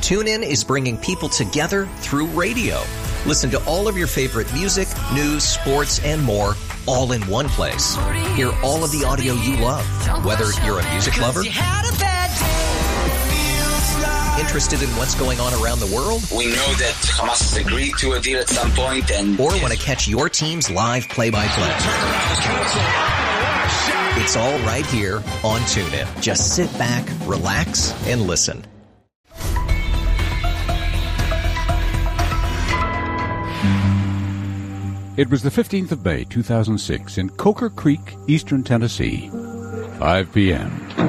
TuneIn is bringing people together through radio. Listen to all of your favorite music, news, sports, and more, all in one place. Hear all of the audio you love, whether you're a music lover, interested in what's going on around the world, we know that Hamas has agreed to a deal at some point, or want to catch your team's live play-by-play. It's all right here on TuneIn. Just sit back, relax, and listen. It was the 15th of May, 2006, in Coker Creek, eastern Tennessee. 5 p.m.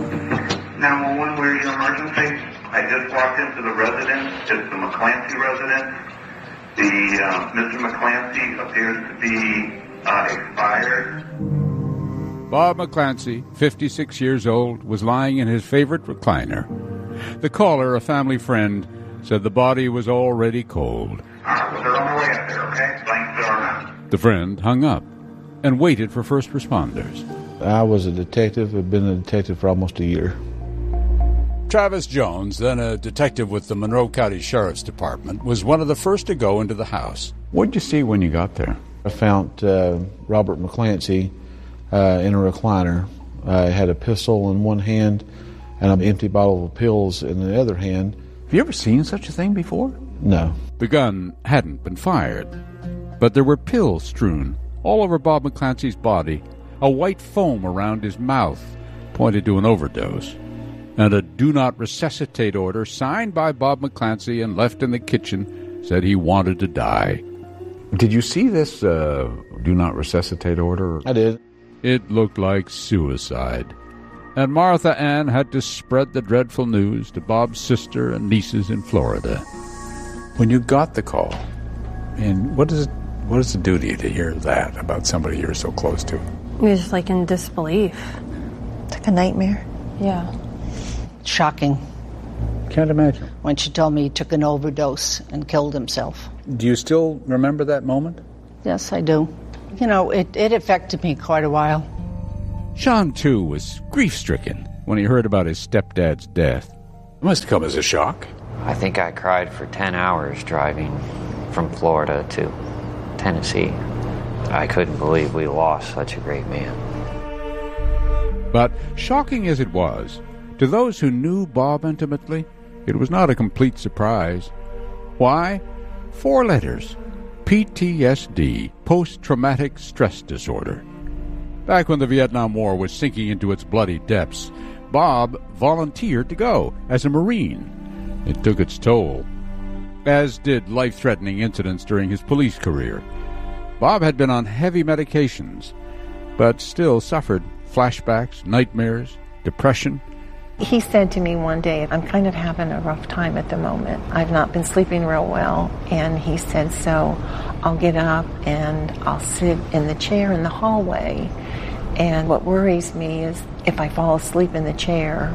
911, where's your emergency? I just walked into the residence. It's the McClancy residence. Mr. McClancy appears to be expired. Bob McClancy, 56 years old, was lying in his favorite recliner. The caller, a family friend, said the body was already cold. All right, well, they're on their way up there, okay? Thanks, sir. The friend hung up and waited for first responders. I was a detective. I've been a detective for almost a year. Travis Jones, then a detective with the Monroe County Sheriff's Department, was one of the first to go into the house. What did you see when you got there? I found Robert McClancy in a recliner. I had a pistol in one hand and an empty bottle of pills in the other hand. Have you ever seen such a thing before? No. The gun hadn't been fired, but there were pills strewn all over Bob McClancy's body. A white foam around his mouth pointed to an overdose, and a do not resuscitate order signed by Bob McClancy and left in the kitchen said he wanted to die. Did you see this do not resuscitate order? I did. It looked like suicide. And Martha Ann had to spread the dreadful news to Bob's sister and nieces in Florida. When you got the call, and what does it do to you to hear that about somebody you're so close to? You're just like in disbelief. It's like a nightmare. Yeah. Shocking. Can't imagine. When she told me he took an overdose and killed himself. Do you still remember that moment? Yes, I do. You know, it affected me quite a while. Sean, too, was grief-stricken when he heard about his stepdad's death. It must have come as a shock. I think I cried for 10 hours driving from Florida to Tennessee. I couldn't believe we lost such a great man. But shocking as it was, to those who knew Bob intimately, it was not a complete surprise. Why? 4 letters. PTSD, post-traumatic stress disorder. Back when the Vietnam War was sinking into its bloody depths, Bob volunteered to go as a Marine. It took its toll, as did life-threatening incidents during his police career. Bob had been on heavy medications, but still suffered flashbacks, nightmares, depression. He said to me one day, I'm kind of having a rough time at the moment. I've not been sleeping real well. And he said, so I'll get up and I'll sit in the chair in the hallway. And what worries me is if I fall asleep in the chair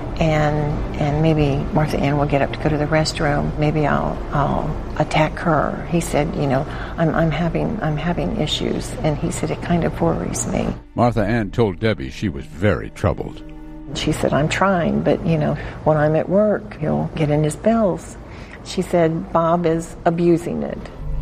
and maybe Martha Ann will get up to go to the restroom, maybe I'll attack her. He said, you know, I'm having issues. And he said, it kind of worries me. Martha Ann told Debbie she was very troubled. She said, I'm trying, but, you know, when I'm at work, he'll get in his bills. She said, Bob is abusing it.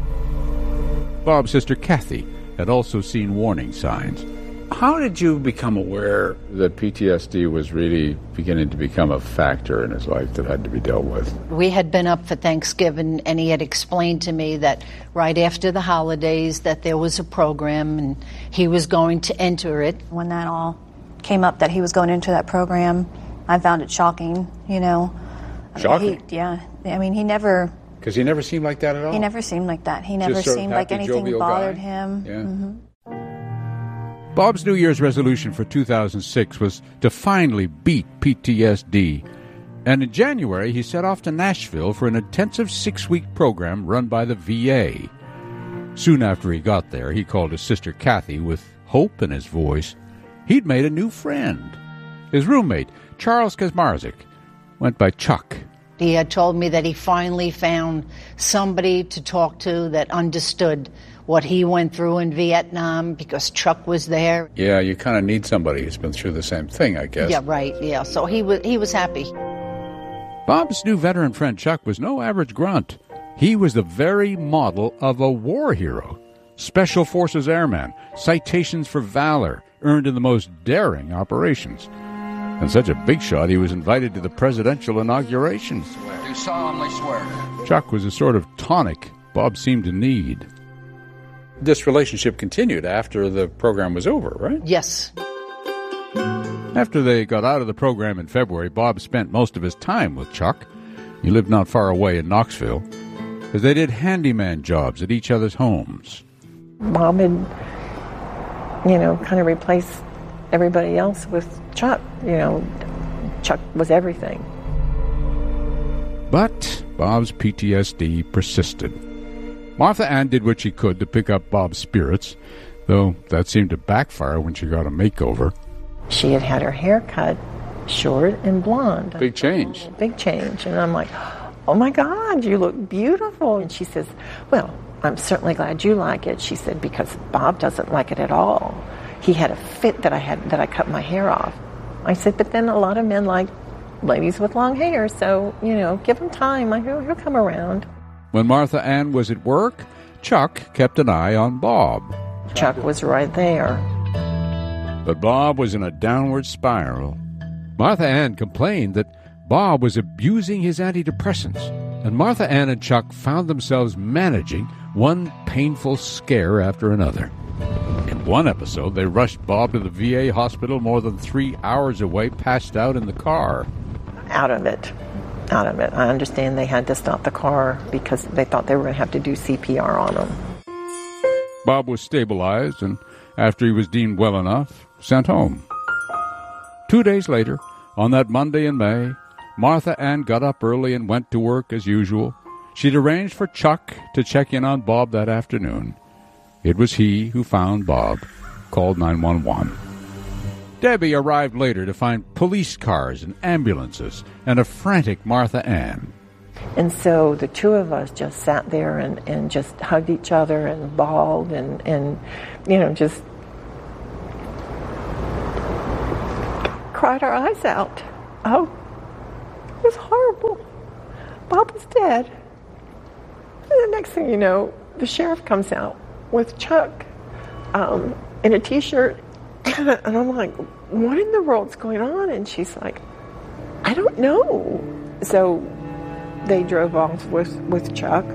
Bob's sister Kathy had also seen warning signs. How did you become aware that PTSD was really beginning to become a factor in his life that had to be dealt with? We had been up for Thanksgiving, and he had explained to me that right after the holidays that there was a program and he was going to enter it. When that all came up that he was going into that program, I found it shocking, you know. Shocking? I mean, he never... Because he never seemed like that at all? He never seemed like that. He never seemed like anything bothered him. Yeah. Mm-hmm. Bob's New Year's resolution for 2006 was to finally beat PTSD. And in January, he set off to Nashville for an intensive 6-week program run by the VA. Soon after he got there, he called his sister Kathy with hope in his voice. He'd made a new friend. His roommate, Charles Kazmarzik, went by Chuck. He had told me that he finally found somebody to talk to that understood what he went through in Vietnam because Chuck was there. Yeah, you kind of need somebody who's been through the same thing, I guess. Yeah, right, yeah. So he was happy. Bob's new veteran friend Chuck was no average grunt. He was the very model of a war hero. Special Forces airman, citations for valor, earned in the most daring operations. And such a big shot, he was invited to the presidential inauguration. Do solemnly swear. Chuck was a sort of tonic Bob seemed to need. This relationship continued after the program was over, right? Yes. After they got out of the program in February, Bob spent most of his time with Chuck. He lived not far away in Knoxville, as they did handyman jobs at each other's homes. Bob had, kind of replaced everybody else with Chuck. Chuck was everything. But Bob's PTSD persisted. Martha Ann did what she could to pick up Bob's spirits, though that seemed to backfire when she got a makeover. She had had her hair cut short and blonde. Big change. Big change. And I'm like, oh my God, you look beautiful. And she says, well, I'm certainly glad you like it. She said, because Bob doesn't like it at all. He had a fit that I cut my hair off. I said, but then a lot of men like ladies with long hair, so, give him time. He'll come around. When Martha Ann was at work, Chuck kept an eye on Bob. Chuck was right there. But Bob was in a downward spiral. Martha Ann complained that Bob was abusing his antidepressants, and Martha Ann and Chuck found themselves managing one painful scare after another. In one episode, they rushed Bob to the VA hospital more than 3 hours away, passed out in the car. Out of it. I understand they had to stop the car because they thought they were going to have to do CPR on him. Bob was stabilized, and after he was deemed well enough, sent home. 2 days later, on that Monday in May, Martha Ann got up early and went to work as usual. She'd arranged for Chuck to check in on Bob that afternoon. It was he who found Bob, called 911. Debbie arrived later to find police cars and ambulances and a frantic Martha Ann. And so the two of us just sat there and just hugged each other and bawled and just cried our eyes out. Oh, it was horrible. Bob was dead. And the next thing you know, the sheriff comes out with Chuck in a T-shirt. And I'm like, what in the world's going on? And she's like, I don't know. So they drove off with Chuck.